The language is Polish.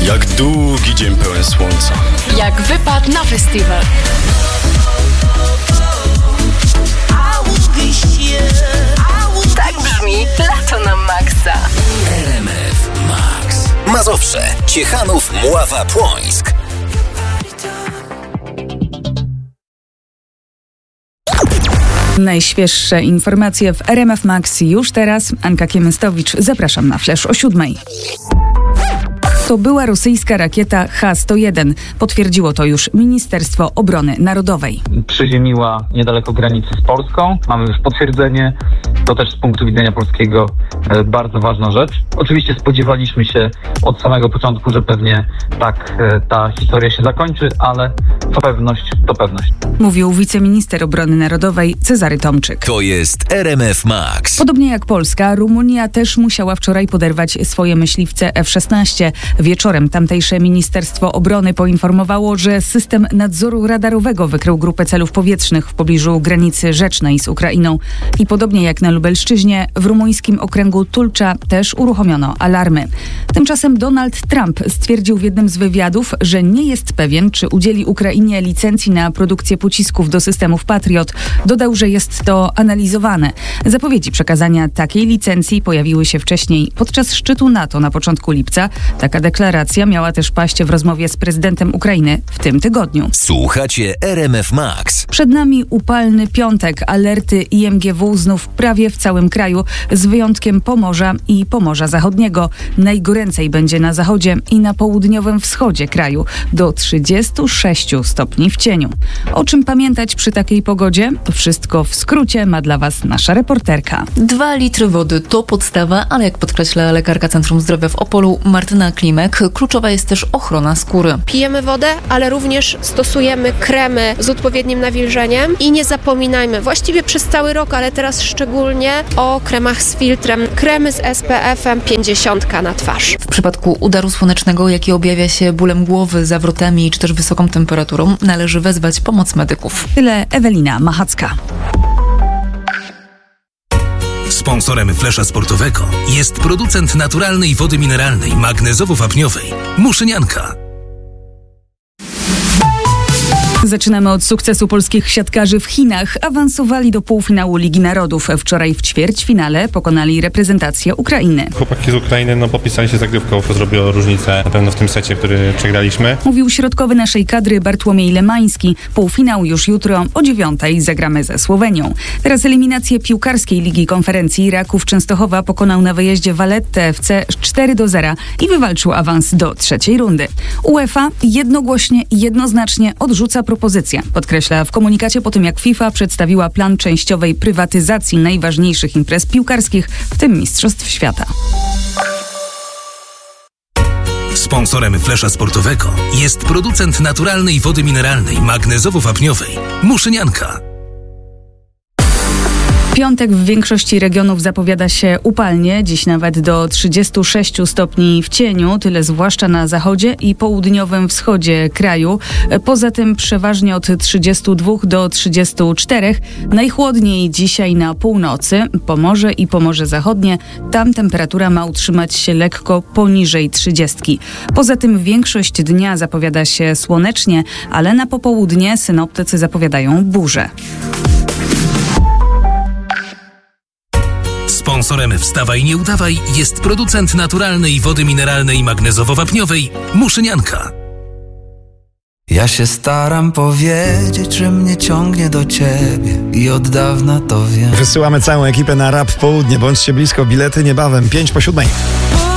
Jak długi dzień pełen słońca. Jak wypad na festiwal. Tak brzmi lato na maksa. RMF Max. Mazowsze, Ciechanów, Mława, Płońsk. Najświeższe informacje w RMF Max już teraz. Anka Kiemystowicz, zapraszam na flash o 7:00. To była rosyjska rakieta H-101. Potwierdziło to już Ministerstwo Obrony Narodowej. Przyziemiła niedaleko granicy z Polską. Mamy już potwierdzenie. To też z punktu widzenia polskiego bardzo ważna rzecz. Oczywiście spodziewaliśmy się od samego początku, że pewnie tak ta historia się zakończy, ale to pewność. Mówił wiceminister obrony narodowej Cezary Tomczyk. To jest RMF Max. Podobnie jak Polska, Rumunia też musiała wczoraj poderwać swoje myśliwce F-16. Wieczorem tamtejsze Ministerstwo Obrony poinformowało, że system nadzoru radarowego wykrył grupę celów powietrznych w pobliżu granicy rzecznej z Ukrainą. I podobnie jak na Lubelszczyźnie, w rumuńskim okręgu Tulcza też uruchomiono alarmy. Tymczasem Donald Trump stwierdził w jednym z wywiadów, że nie jest pewien, czy udzieli Ukrainie licencji na produkcję pocisków do systemów Patriot. Dodał, że jest to analizowane. Zapowiedzi przekazania takiej licencji pojawiły się wcześniej podczas szczytu NATO na początku lipca. Taka deklaracja miała też paść w rozmowie z prezydentem Ukrainy w tym tygodniu. Słuchacie RMF Max. Przed nami upalny piątek. Alerty IMGW znów prawie w całym kraju, z wyjątkiem Pomorza i Pomorza Zachodniego. Najgoręcej będzie na zachodzie i na południowym wschodzie kraju. Do 36 stopni w cieniu. O czym pamiętać przy takiej pogodzie? Wszystko w skrócie ma dla Was nasza reporterka. 2 litry wody to podstawa, ale jak podkreśla lekarka Centrum Zdrowia w Opolu Martyna Klimek, kluczowa jest też ochrona skóry. Pijemy wodę, ale również stosujemy kremy z odpowiednim nawilżeniem i nie zapominajmy, właściwie przez cały rok, ale teraz szczególnie o kremach z filtrem. Kremy z SPF-em 50 na twarz. W przypadku udaru słonecznego, jaki objawia się bólem głowy, zawrotami czy też wysoką temperaturą, należy wezwać pomoc medyków. Tyle Ewelina Machacka. Sponsorem Flesza Sportowego jest producent naturalnej wody mineralnej magnezowo-wapniowej Muszynianka. Zaczynamy od sukcesu polskich siatkarzy w Chinach. Awansowali do półfinału Ligi Narodów. Wczoraj w ćwierćfinale pokonali reprezentację Ukrainy. Chłopaki z Ukrainy popisali się zagrywką, zrobiło różnicę na pewno w tym secie, który przegraliśmy. Mówił środkowy naszej kadry Bartłomiej Lemański. Półfinał już jutro o 9:00 zagramy ze Słowenią. Teraz eliminację piłkarskiej Ligi Konferencji. Raków Częstochowa pokonał na wyjeździe Vallettę FC 4-0 i wywalczył awans do 3. rundy. UEFA jednogłośnie i jednoznacznie odrzuca propozycję. Podkreśla w komunikacie po tym, jak FIFA przedstawiła plan częściowej prywatyzacji najważniejszych imprez piłkarskich, w tym Mistrzostw Świata. Sponsorem Flesza Sportowego jest producent naturalnej wody mineralnej magnezowo-wapniowej Muszynianka. Piątek w większości regionów zapowiada się upalnie, dziś nawet do 36 stopni w cieniu, tyle zwłaszcza na zachodzie i południowym wschodzie kraju. Poza tym przeważnie od 32 do 34. Najchłodniej dzisiaj na północy, Pomorze i Pomorze Zachodnie. Tam temperatura ma utrzymać się lekko poniżej 30. Poza tym większość dnia zapowiada się słonecznie, ale na popołudnie synoptycy zapowiadają burze. Sponsorem Wstawaj Nie Udawaj jest producent naturalnej wody mineralnej magnezowo-wapniowej Muszynianka. Ja się staram powiedzieć, że mnie ciągnie do ciebie i od dawna to wiem. Wysyłamy całą ekipę na Rap Południe. Bądźcie blisko, bilety niebawem, 6:55.